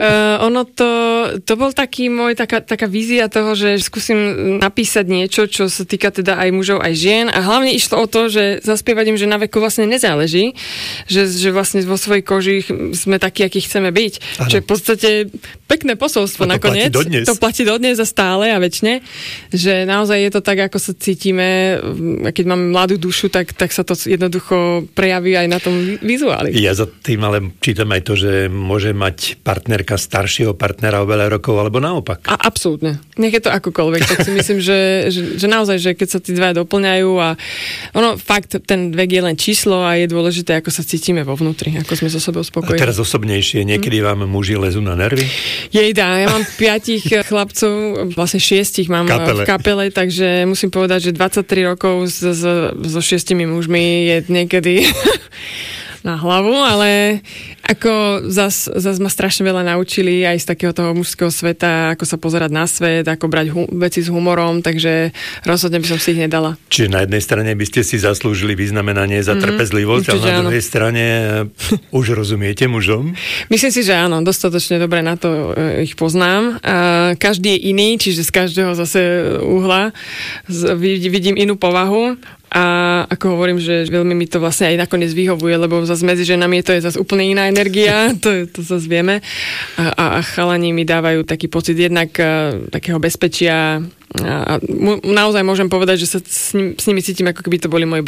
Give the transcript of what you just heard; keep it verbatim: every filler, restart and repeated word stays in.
Uh, ono to, to bol taký môj, taká, taká vízia toho, že skúsim napísať niečo, čo sa týka teda aj mužov, aj žien a hlavne išlo o to, že zaspievať im, že na veku vlastne nezáleží, že, že vlastne vo svojej koži sme takí, akí chceme byť. Ano. Čo je v podstate pekné posolstvo to nakoniec. Platí dodnes. To platí dodnes a stále a večne, že naozaj je to tak, ako sa cítime, keď máme mladú dušu, tak, tak sa to jednoducho prejaví aj na tom vizuáli. Ja za tým ale čítam aj to, že môže mať partnerka staršieho partnera o veľa rokov, alebo naopak. A absolútne. Nech je to akokoľvek. Tak si myslím, že, že, že naozaj, že keď sa tí dvaja doplňajú a ono fakt, ten vek je len číslo a je dôležité, ako sa cítime vo vnútri, ako sme so sebou spokojní. A teraz osobnejšie, niekedy hmm. vám muži lezú na nervy? Jejda, ja mám piatich chlapcov, vlastne šiestich mám kapele. v kapele, takže musím povedať, že dvadsaťtri rokov so, so šiestimi mužmi je niekedy na hlavu, ale ako zas, zas ma strašne veľa naučili aj z takého toho mužského sveta, ako sa pozerať na svet, ako brať hu- veci s humorom, takže rozhodne by som si ich nedala. Čiže na jednej strane by ste si zaslúžili vyznamenanie za mm-hmm. trpezlivosť, ale na druhej strane už rozumiete mužom? Myslím si, že áno, dostatočne dobre na to e, ich poznám. A každý je iný, čiže z každého zase uhla z, vidím inú povahu. A ako hovorím, že veľmi mi to vlastne aj nakoniec vyhovuje, lebo zase medzi ženami to je zase úplne iná energia, to, to zase vieme. A, a, a chalani mi dávajú taký pocit jednak a, takého bezpečia a, a naozaj môžem povedať, že sa s, ním, s nimi cítim, ako keby to boli moji